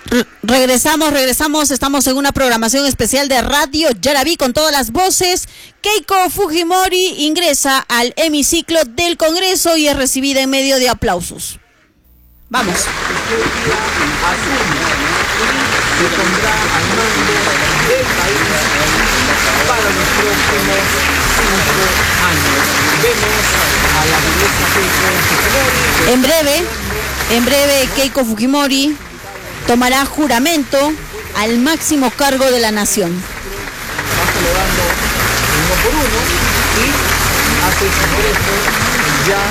Regresamos, estamos en una programación especial de Radio Yaraví con todas las voces. Keiko Fujimori ingresa al hemiciclo del Congreso y es recibida en medio de aplausos. Vamos. Se pondrá al mando del país para los próximos 5 años. Vemos a la belleza Keiko Fujimori. En breve Keiko Fujimori tomará juramento al máximo cargo de la nación. Va saludando uno por uno y hace el Congreso ya.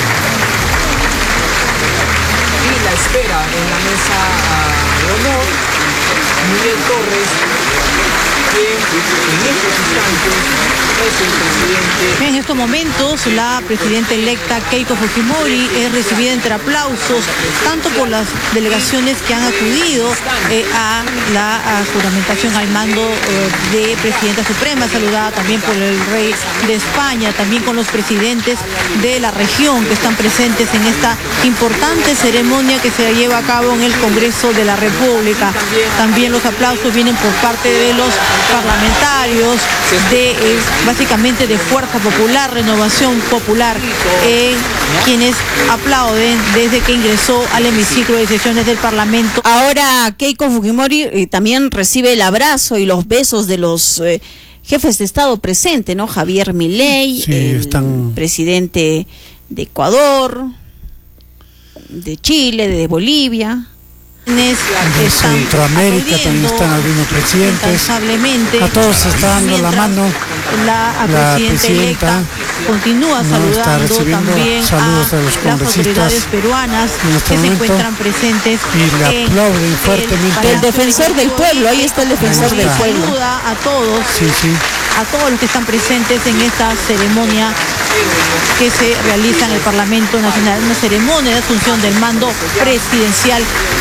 Y la espera en la mesa de honor Miguel Torres, quien en estos instantes es el presidente. En estos momentos, la presidenta electa Keiko Fujimori es recibida entre aplausos, tanto por las delegaciones que han acudido a la juramentación al mando de Presidenta Suprema, saludada también por el rey de España, también con los presidentes de la región que están presentes en esta importante ceremonia que se lleva a cabo en el Congreso de la República. También los aplausos vienen por parte de los parlamentarios, básicamente de Fuerza Popular, Renovación Popular, quienes aplauden desde que ingresó al hemiciclo de sesiones del Parlamento. Ahora Keiko Fujimori también recibe el abrazo y los besos de los jefes de Estado presentes, ¿no? Javier Milei, el presidente de Ecuador, de Chile, de Bolivia. De Centroamérica también están algunos presidentes. A todos se está dando la mano. La presidenta electa continúa saludando también saludos a los las autoridades peruanas que se encuentran presentes. Y le aplauden fuertemente. El defensor del pueblo, ahí está el defensor del pueblo. Saluda a todos, a todos los que están presentes en esta ceremonia que se realiza en el Parlamento Nacional, una ceremonia de asunción del mando presidencial.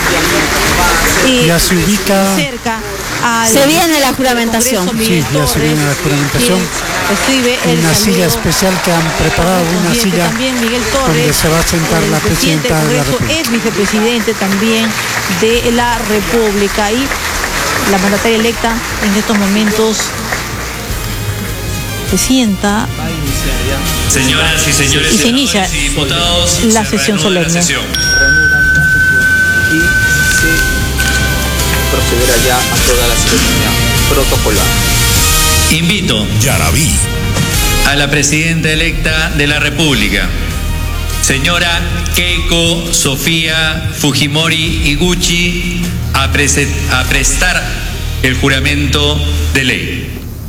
Y ya se ubica cerca se viene la juramentación. Sí, ya se viene la juramentación. Recibe una silla especial que han preparado, una silla también Miguel Torres, donde se va a sentar la presidenta de la República. Es vicepresidente también de la República y la mandataria electa en estos momentos se sienta. Señoras y señores, y se inicia diputados, la sesión solemne. Y se procederá ya a toda la ceremonia protocolar. Invito Yaraví a la presidenta electa de la República, señora Keiko Sofía Fujimori Iguchi, a prestar el juramento de ley.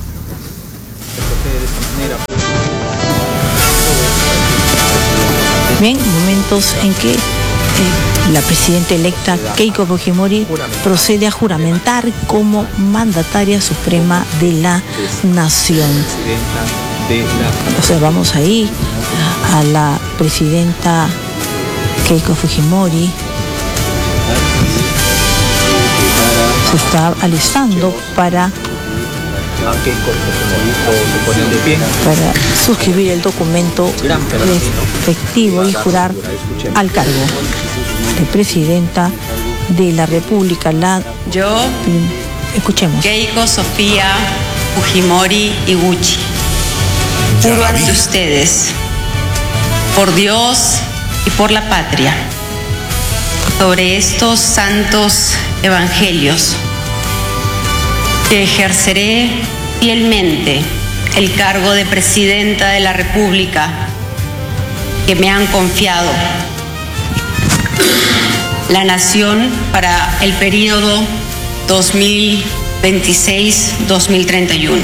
Bien, momentos en que la presidenta electa Keiko Fujimori procede a juramentar como mandataria suprema de la nación. Observamos ahí a la presidenta Keiko Fujimori. Se está alistando para suscribir el documento respectivo y jurar al cargo de presidenta de la República. Yo, escuchemos. Keiko Sofía Fujimori Iguchi, juro ante ustedes, por Dios y por la patria, sobre estos santos evangelios, que ejerceré fielmente el cargo de presidenta de la República que me han confiado la nación para el periodo 2026-2031.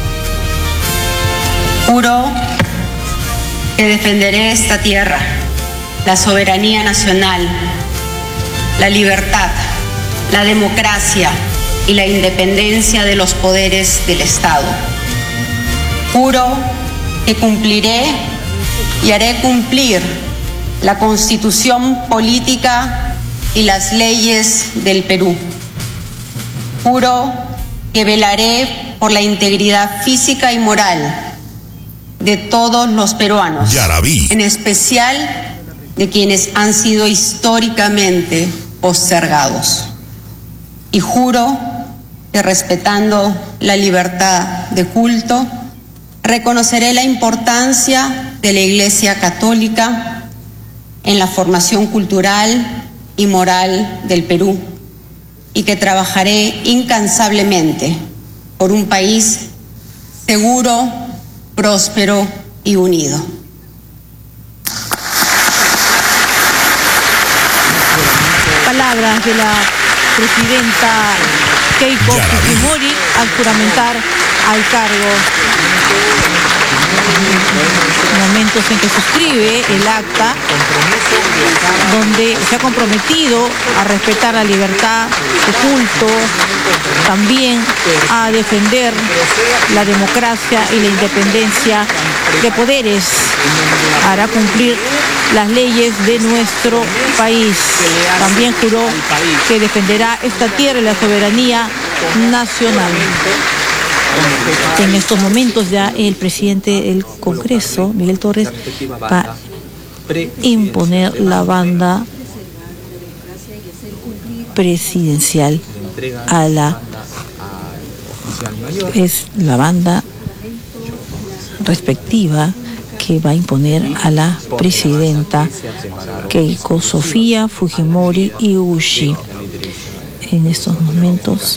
Juro que defenderé esta tierra, la soberanía nacional, la libertad, la democracia y la independencia de los poderes del Estado. Juro que cumpliré y haré cumplir la Constitución política y las leyes del Perú. Juro que velaré por la integridad física y moral de todos los peruanos, Yaraví, en especial de quienes han sido históricamente postergados. y juro que, respetando la libertad de culto, reconoceré la importancia de la Iglesia Católica en la formación cultural y moral del Perú, y que trabajaré incansablemente por un país seguro, próspero y unido. Palabras de la presidenta Keiko Fujimori al juramentar al cargo. Momentos en que suscribe el acta donde se ha comprometido a respetar la libertad de culto, también a defender la democracia y la independencia de poderes, hará cumplir las leyes de nuestro país. También juró que defenderá esta tierra y la soberanía nacional. En estos momentos ya el presidente del Congreso, Miguel Torres, va a imponer la banda presidencial a la banda respectiva que va a imponer a la presidenta Keiko Sofía Fujimori Iguchi. En estos momentos,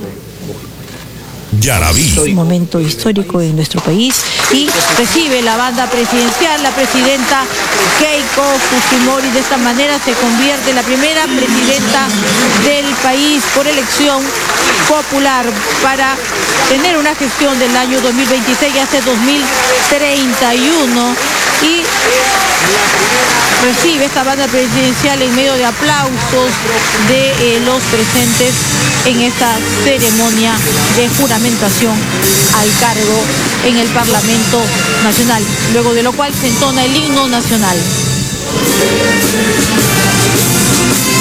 un momento histórico en nuestro país, y recibe la banda presidencial la presidenta Keiko Fujimori. De esta manera se convierte en la primera presidenta del país por elección popular para tener una gestión del año 2026 hasta 2031, y recibe esta banda presidencial en medio de aplausos de los presentes en esta ceremonia de juramentación al cargo en el Parlamento Nacional, luego de lo cual se entona el himno nacional.